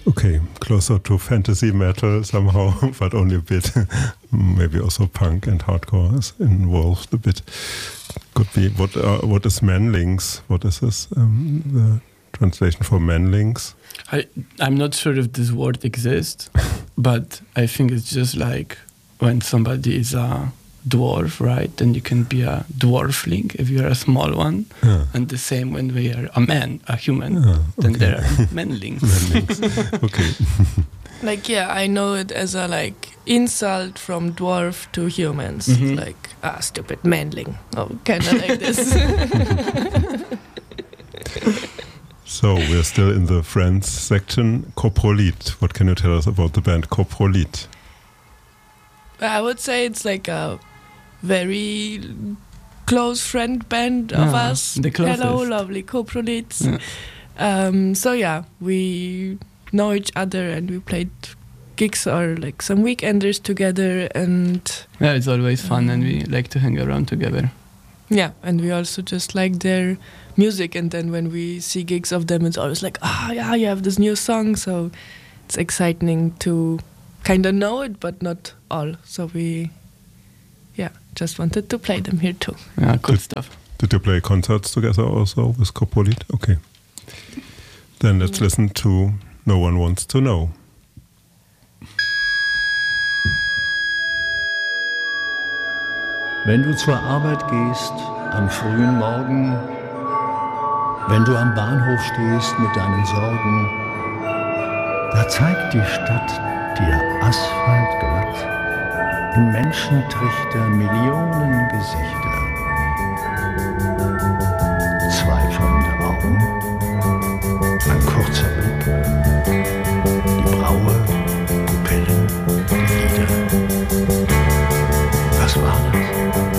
Okay, closer to fantasy metal somehow, but only a bit. Maybe also punk and hardcore is involved a bit. Could be. What is Manlings? What is this? The translation for Manlings? I'm not sure if this word exists, but I think it's just like when somebody is a dwarf, right? Then you can be a dwarfling if you're a small one. Yeah. And the same when we are a human, then okay. there are manlings. Okay. Like, yeah, I know it as a like insult from dwarf to humans. Mhm. Like, stupid manling. Oh, kind of like this. So we're still in the Friends section. Coprolit. What can you tell us about the band Coprolit? I would say it's like a very close friend band of us. The closest. Hello, lovely coprolits. Yeah. So yeah, we know each other and we played gigs or like some weekenders together, and Yeah, it's always fun and we like to hang around together. yeah, and we also just like their music, and then when we see gigs of them, it's always like, yeah, you have this new song, so it's exciting to kind of know it, but not all. So we, just wanted to play them here too. Yeah, cool stuff. Did you play concerts together also with Coprolit? Okay. Then let's listen to No One Wants to Know. Wenn du zur Arbeit gehst, am frühen Morgen, wenn du am Bahnhof stehst mit deinen Sorgen, da zeigt die Stadt dir asphaltglatt, in Menschentrichter Millionen Gesichter.